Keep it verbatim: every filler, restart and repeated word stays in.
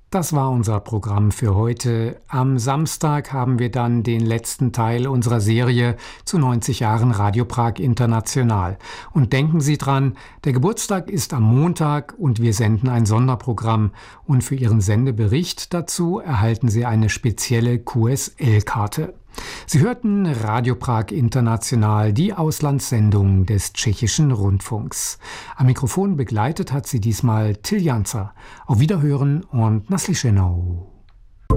Das war unser Programm für heute. Am Samstag haben wir dann den letzten Teil unserer Serie zu neunzig Jahren Radio Prag International. Und denken Sie dran, der Geburtstag ist am Montag und wir senden ein Sonderprogramm. Und für Ihren Sendebericht dazu erhalten Sie eine spezielle Q S L-Karte. Sie hörten Radio Prag International, die Auslandssendung des tschechischen Rundfunks. Am Mikrofon begleitet hat sie diesmal Till Janzer. Auf Wiederhören und naslyšenou.